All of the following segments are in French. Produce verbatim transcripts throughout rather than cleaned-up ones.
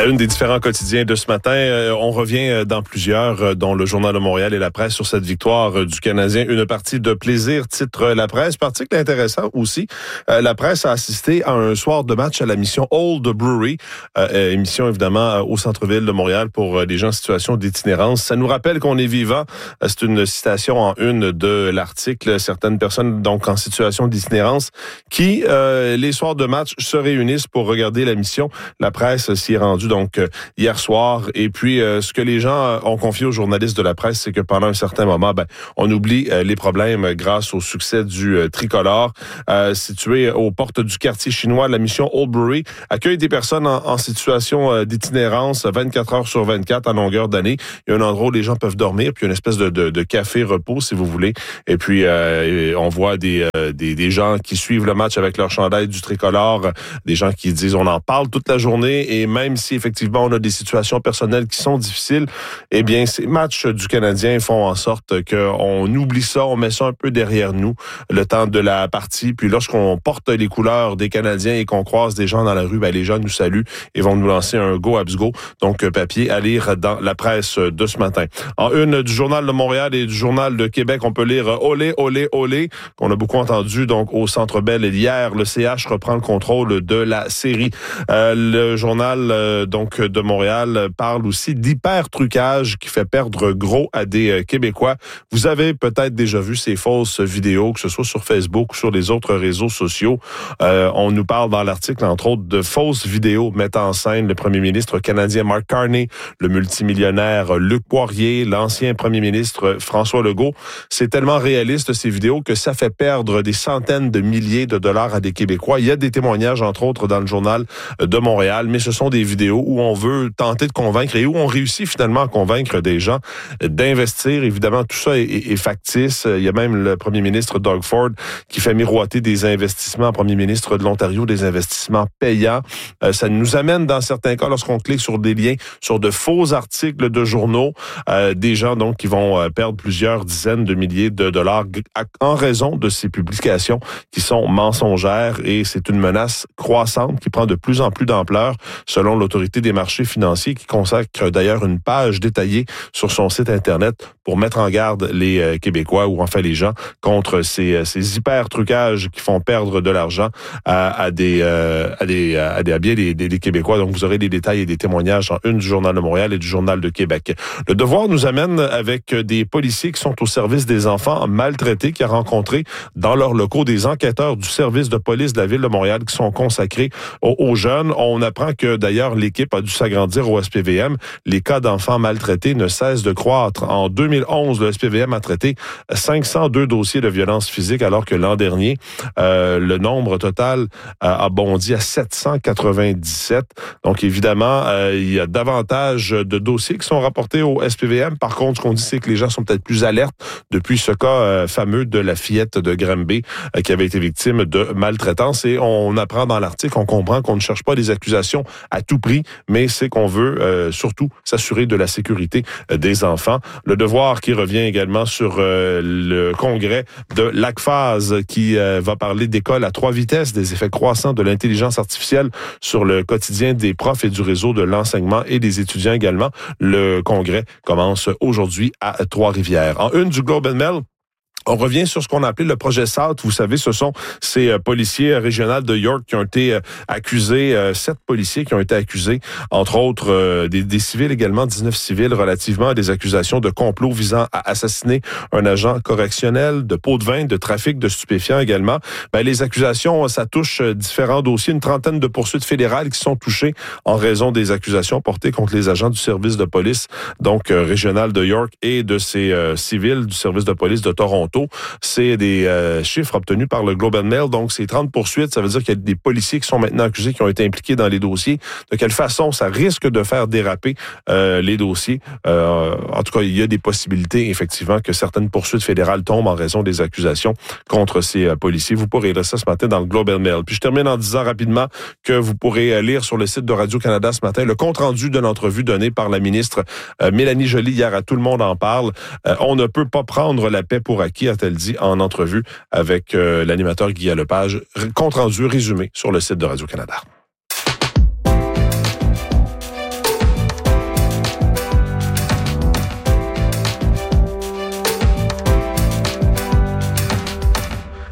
À la une des différents quotidiens de ce matin, euh, on revient dans plusieurs, euh, dont le Journal de Montréal et La Presse, sur cette victoire euh, du Canadien. Une partie de plaisir, titre La Presse. Article intéressant aussi. Euh, La Presse a assisté à un soir de match à la mission Old Brewery, euh, émission évidemment au centre-ville de Montréal pour euh, les gens en situation d'itinérance. Ça nous rappelle qu'on est vivant. Euh, c'est une citation en une de l'article. Certaines personnes donc en situation d'itinérance qui, euh, les soirs de match, se réunissent pour regarder la mission. La Presse s'y est rendue donc euh, hier soir. Et puis, euh, ce que les gens ont confié aux journalistes de La Presse, c'est que pendant un certain moment, ben, on oublie euh, les problèmes grâce au succès du euh, tricolore. Euh, situé aux portes du quartier chinois, la mission Old Brewery accueille des personnes en, en situation euh, d'itinérance vingt-quatre heures sur vingt-quatre à longueur d'année. Il y a un endroit où les gens peuvent dormir, puis une espèce de, de, de café-repos, si vous voulez. Et puis, euh, on voit des, euh, des, des gens qui suivent le match avec leur chandail du tricolore, des gens qui disent on en parle toute la journée, et même si effectivement on a des situations personnelles qui sont difficiles, eh bien, ces matchs du Canadien font en sorte qu'on oublie ça, on met ça un peu derrière nous le temps de la partie. Puis lorsqu'on porte les couleurs des Canadiens et qu'on croise des gens dans la rue, ben, les gens nous saluent et vont nous lancer un go Habs go. Donc, papier à lire dans La Presse de ce matin. En une du Journal de Montréal et du Journal de Québec, on peut lire Olé, olé, olé, qu'on a beaucoup entendu donc au Centre Bell hier. Le C H reprend le contrôle de la série. Euh, le Journal euh, donc de Montréal parle aussi d'hyper-trucage qui fait perdre gros à des euh, Québécois. Vous avez peut-être déjà vu ces fausses vidéos, que ce soit sur Facebook ou sur les autres réseaux sociaux. Euh, on nous parle dans l'article, entre autres, de fausses vidéos mettant en scène le premier ministre canadien Mark Carney, le multimillionnaire Luc Poirier, l'ancien premier ministre François Legault. C'est tellement réaliste, ces vidéos, que ça fait perdre des centaines de milliers de dollars à des Québécois. Il y a des témoignages, entre autres, dans le Journal de Montréal, mais ce sont des vidéos où on veut tenter de convaincre et où on réussit finalement à convaincre des gens d'investir. Évidemment, tout ça est, est, est factice. Il y a même le premier ministre Doug Ford qui fait miroiter des investissements, premier ministre de l'Ontario, des investissements payants. Euh, ça nous amène, dans certains cas, lorsqu'on clique sur des liens, sur de faux articles de journaux, euh, des gens donc qui vont euh, perdre plusieurs dizaines de milliers de dollars en raison de ces publications qui sont mensongères, et c'est une menace croissante qui prend de plus en plus d'ampleur selon l'Autorité des marchés financiers, qui consacre d'ailleurs une page détaillée sur son site Internet pour mettre en garde les euh, Québécois, ou enfin les gens, contre ces, ces hyper-trucages qui font perdre de l'argent à, à des euh, à des à des à bien des, des, des Québécois. Donc vous aurez des détails et des témoignages en une du Journal de Montréal et du Journal de Québec. Le Devoir nous amène avec des policiers qui sont au service des enfants maltraités, qui a rencontré dans leurs locaux des enquêteurs du service de police de la Ville de Montréal qui sont consacrés aux, aux jeunes. On apprend que d'ailleurs l'équipe a dû s'agrandir au S P V M. Les cas d'enfants maltraités ne cessent de croître. En deux mille onze, le S P V M a traité cinq cent deux dossiers de violence physique, alors que l'an dernier, euh, le nombre total euh, a bondi à sept cent quatre-vingt-dix-sept. Donc évidemment, euh, il y a davantage de dossiers qui sont rapportés au S P V M. Par contre, ce qu'on dit, c'est que les gens sont peut-être plus alertes depuis ce cas euh, fameux de la fillette de Granby euh, qui avait été victime de maltraitance. Et on apprend dans l'article, on comprend qu'on ne cherche pas des accusations à tout prix, mais c'est qu'on veut euh, surtout s'assurer de la sécurité euh, des enfants. Le Devoir qui revient également sur euh, le congrès de l'A C F A S qui euh, va parler d'école à trois vitesses, des effets croissants de l'intelligence artificielle sur le quotidien des profs et du réseau de l'enseignement et des étudiants également. Le congrès commence aujourd'hui à Trois-Rivières. En une du Globe and Mail, on revient sur ce qu'on a appelé le projet S A L T. Vous savez, ce sont ces euh, policiers régionaux de York qui ont été euh, accusés, euh, sept policiers qui ont été accusés, entre autres euh, des, des civils également, dix-neuf civils, relativement à des accusations de complot visant à assassiner un agent correctionnel, de pots de vin, de trafic de stupéfiants également. Ben, les accusations, ça touche différents dossiers, une trentaine de poursuites fédérales qui sont touchées en raison des accusations portées contre les agents du service de police, donc euh, régional de York, et de ces euh, civils du service de police de Toronto. C'est des euh, chiffres obtenus par le Globe and Mail. Donc, c'est trente poursuites. Ça veut dire qu'il y a des policiers qui sont maintenant accusés, qui ont été impliqués dans les dossiers. De quelle façon ça risque de faire déraper euh, les dossiers? Euh, en tout cas, il y a des possibilités, effectivement, que certaines poursuites fédérales tombent en raison des accusations contre ces euh, policiers. Vous pourrez lire ça ce matin dans le Globe and Mail. Puis, je termine en disant rapidement que vous pourrez lire sur le site de Radio-Canada ce matin le compte-rendu de l'entrevue donnée par la ministre euh, Mélanie Joly hier à Tout le monde en parle. Euh, on ne peut pas prendre la paix pour acquis, a-t-elle dit en entrevue avec euh, l'animateur Guy Lepage. Compte rendu résumé sur le site de Radio-Canada.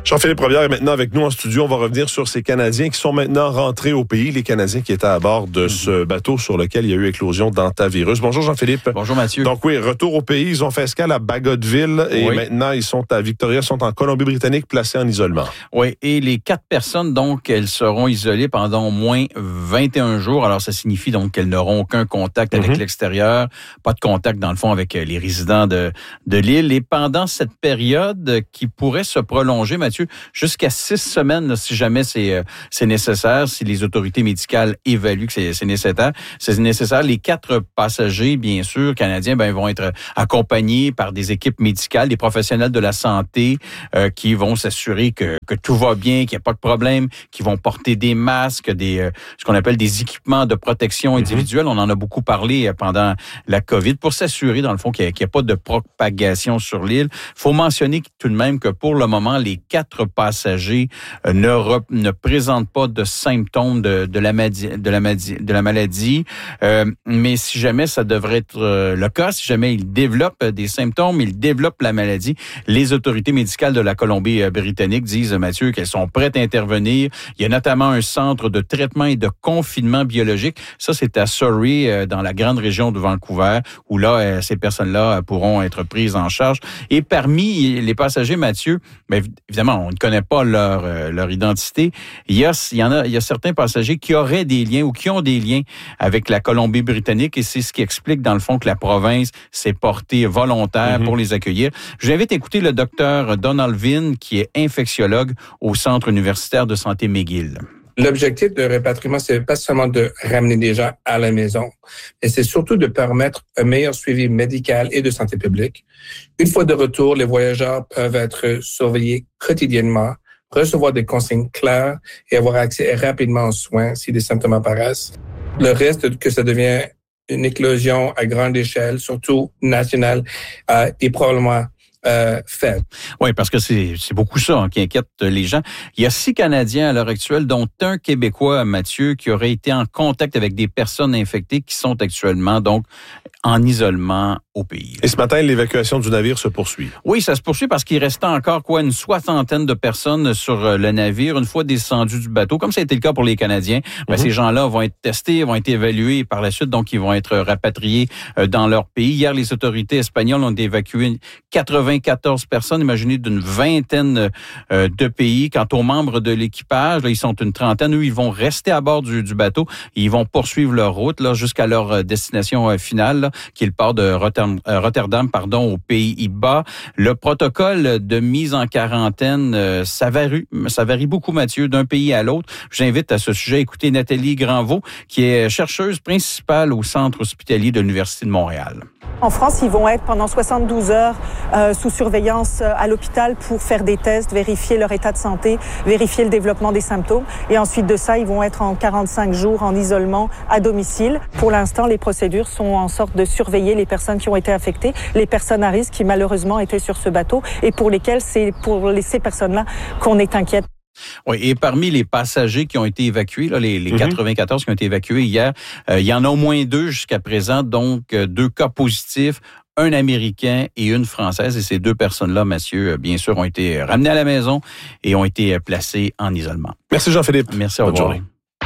Jean-Philippe Robillard est maintenant avec nous en studio. On va revenir sur ces Canadiens qui sont maintenant rentrés au pays, les Canadiens qui étaient à bord de ce bateau sur lequel il y a eu éclosion d'hantavirus. Bonjour Jean-Philippe. Bonjour Mathieu. Donc oui, retour au pays. Ils ont fait escale à Bagotville et oui. maintenant ils sont à Victoria, sont en Colombie-Britannique, placés en isolement. Oui, et les quatre personnes, donc, elles seront isolées pendant au moins vingt et un jours. Alors, ça signifie donc qu'elles n'auront aucun contact avec mm-hmm. l'extérieur, pas de contact dans le fond avec les résidents de, de l'île. Et pendant cette période qui pourrait se prolonger, Mathieu, jusqu'à six semaines, là, si jamais c'est, euh, c'est nécessaire, si les autorités médicales évaluent que c'est, c'est nécessaire, c'est nécessaire. Les quatre passagers, bien sûr, canadiens, ben, vont être accompagnés par des équipes médicales, des professionnels de la santé euh, qui vont s'assurer que, que tout va bien, qu'il n'y a pas de problème, qui vont porter des masques, des euh, ce qu'on appelle des équipements de protection individuelle. Mm-hmm. On en a beaucoup parlé pendant la COVID pour s'assurer, dans le fond, qu'il n'y a, qu'il y a pas de propagation sur l'île. Il faut mentionner tout de même que pour le moment, les quatre passagers euh, ne, re, ne présentent pas de symptômes de, de, la, maladie, de, la, maladie, de la maladie. Euh, mais si jamais ça devrait être euh, le cas, si jamais ils développent des symptômes, ils développent la maladie, les autorités médicales de la Colombie-Britannique disent, Mathieu, qu'elles sont prêtes à intervenir. Il y a notamment un centre de traitement et de confinement biologique. Ça, c'est à Surrey, euh, dans la grande région de Vancouver, où là, euh, ces personnes-là pourront être prises en charge. Et parmi les passagers, Mathieu, bien, évidemment, on ne connaît pas leur, euh, leur identité. Il y a, il y en a, il y a certains passagers qui auraient des liens ou qui ont des liens avec la Colombie-Britannique et c'est ce qui explique, dans le fond, que la province s'est portée volontaire mm-hmm. pour les accueillir. Je vous invite à écouter le docteur Donald Vinn, qui est infectiologue au Centre universitaire de santé McGill. L'objectif de rapatriement, c'est pas seulement de ramener des gens à la maison, mais c'est surtout de permettre un meilleur suivi médical et de santé publique. Une fois de retour, les voyageurs peuvent être surveillés quotidiennement, recevoir des consignes claires et avoir accès rapidement aux soins si des symptômes apparaissent. Le reste, que ça devient une éclosion à grande échelle, surtout nationale, euh, est probablement Euh, faible. Oui, parce que c'est, c'est beaucoup ça hein, qui inquiète les gens. Il y a six Canadiens à l'heure actuelle, dont un Québécois, Mathieu, qui aurait été en contact avec des personnes infectées qui sont actuellement donc en isolement au pays. Et ce matin, l'évacuation du navire se poursuit. Oui, ça se poursuit parce qu'il restait encore quoi une soixantaine de personnes sur le navire une fois descendus du bateau, comme ça a été le cas pour les Canadiens. Ben, mm-hmm. Ces gens-là vont être testés, vont être évalués par la suite, donc ils vont être rapatriés dans leur pays. Hier, les autorités espagnoles ont évacué quatre-vingt-quatorze personnes, imaginez d'une vingtaine de pays. Quant aux membres de l'équipage, là, ils sont une trentaine. Eux, ils vont rester à bord du, du bateau et ils vont poursuivre leur route là, jusqu'à leur destination finale, là, qui est le port de Rotterdam, Rotterdam pardon, aux Pays-Bas. Le protocole de mise en quarantaine, euh, ça varie, ça varie beaucoup, Mathieu, d'un pays à l'autre. J'invite à ce sujet à écouter Nathalie Granvaux, qui est chercheuse principale au Centre hospitalier de l'Université de Montréal. En France, ils vont être pendant soixante-douze heures euh, sous surveillance euh, à l'hôpital pour faire des tests, vérifier leur état de santé, vérifier le développement des symptômes. Et ensuite de ça, ils vont être en quarante-cinq jours en isolement à domicile. Pour l'instant, les procédures sont en sorte de surveiller les personnes qui ont été affectées, les personnes à risque qui malheureusement étaient sur ce bateau et pour lesquelles c'est pour ces personnes-là qu'on est inquiète. Oui, et parmi les passagers qui ont été évacués, là, les, les mm-hmm. quatre-vingt-quatorze qui ont été évacués hier, euh, il y en a au moins deux jusqu'à présent, donc euh, deux cas positifs, un Américain et une Française. Et ces deux personnes-là, Mathieu, bien sûr, ont été ramenées à la maison et ont été placées en isolement. Merci Jean-Philippe. Merci, au revoir. Bonne journée.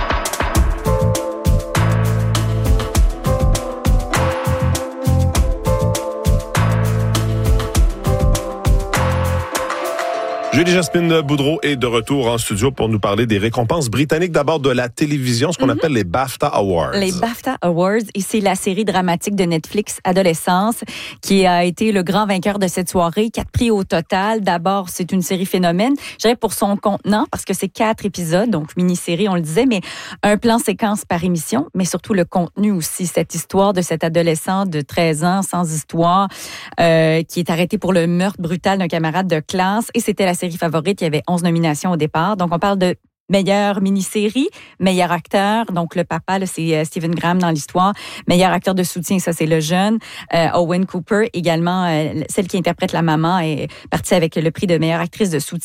Julie-Jasmine Boudreau est de retour en studio pour nous parler des récompenses britanniques, d'abord de la télévision, ce qu'on mm-hmm. appelle les BAFTA Awards. Les BAFTA Awards, et c'est la série dramatique de Netflix Adolescence qui a été le grand vainqueur de cette soirée. Quatre prix au total. D'abord, c'est une série phénomène. Je dirais pour son contenant, parce que c'est quatre épisodes, donc mini-série, on le disait, mais un plan séquence par émission, mais surtout le contenu aussi. Cette histoire de cet adolescent de treize ans, sans histoire, euh, qui est arrêté pour le meurtre brutal d'un camarade de classe, et c'était la série favorite. Il y avait onze nominations au départ. Donc, on parle de meilleure mini-série, meilleur acteur, donc le papa, là, c'est Stephen Graham dans l'histoire. Meilleur acteur de soutien, ça, c'est le jeune. Euh, Owen Cooper, également, euh, celle qui interprète la maman, est partie avec le prix de meilleure actrice de soutien.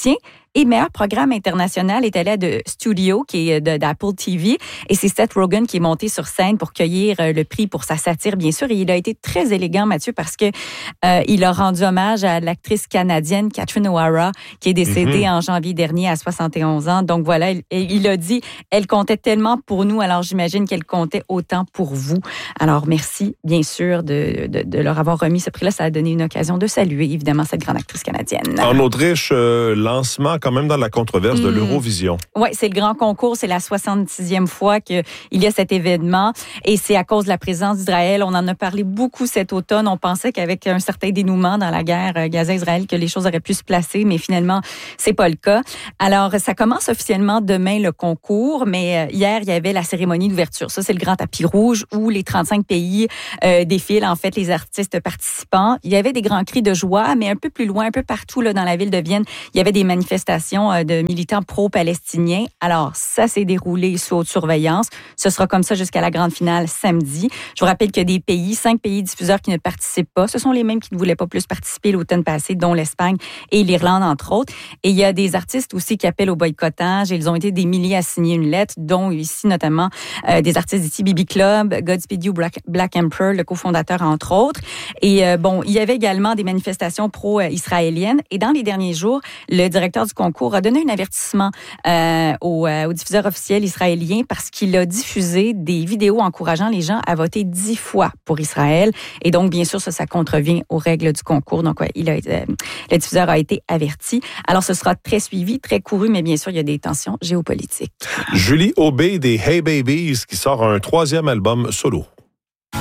Et meilleur programme international est allé à The Studio, qui est de, d'Apple T V. Et c'est Seth Rogen qui est monté sur scène pour cueillir le prix pour sa satire, bien sûr. Et il a été très élégant, Mathieu, parce que euh, il a rendu hommage à l'actrice canadienne Catherine O'Hara, qui est décédée mm-hmm. en janvier dernier à soixante et onze ans. Donc voilà, il, il a dit, elle comptait tellement pour nous, alors j'imagine qu'elle comptait autant pour vous. Alors merci, bien sûr, de, de, de leur avoir remis ce prix-là. Ça a donné une occasion de saluer, évidemment, cette grande actrice canadienne. En Autriche, euh, lancement quand même dans la controverse mmh. de l'Eurovision. Oui, c'est le grand concours. C'est la soixante-sixième fois qu'il y a cet événement. Et c'est à cause de la présence d'Israël. On en a parlé beaucoup cet automne. On pensait qu'avec un certain dénouement dans la guerre Gaza-Israël, que les choses auraient pu se placer, mais finalement, c'est pas le cas. Alors, ça commence officiellement demain, le concours, mais hier, il y avait la cérémonie d'ouverture. Ça, c'est le grand tapis rouge où les trente-cinq pays euh, défilent, en fait, les artistes participants. Il y avait des grands cris de joie, mais un peu plus loin, un peu partout là, dans la ville de Vienne, il y avait des manifestations euh, de militants pro-palestiniens. Alors, ça s'est déroulé sous haute surveillance. Ce sera comme ça jusqu'à la grande finale samedi. Je vous rappelle qu'il y a des pays, cinq pays diffuseurs qui ne participent pas. Ce sont les mêmes qui ne voulaient pas plus participer l'automne passé, dont l'Espagne et l'Irlande, entre autres. Et il y a des artistes aussi qui appellent au boycottage. Ils ont été des milliers à signer une lettre, dont ici notamment euh, des artistes d'ici, B B Club, Godspeed You, Black, Black Emperor, le cofondateur, entre autres. Et euh, bon, il y avait également des manifestations pro-israéliennes. Et dans les derniers jours, le directeur du concours a donné un avertissement euh, au, euh, au diffuseur officiel israélien parce qu'il a diffusé des vidéos encourageant les gens à voter dix fois pour Israël. Et donc, bien sûr, ça, ça contrevient aux règles du concours. Donc, ouais, il a, euh, le diffuseur a été averti. Alors, ce sera très suivi, très couru, mais bien sûr, il y a des tensions géopolitiques. Julie Aubé des Hey Babies qui sort un troisième album solo.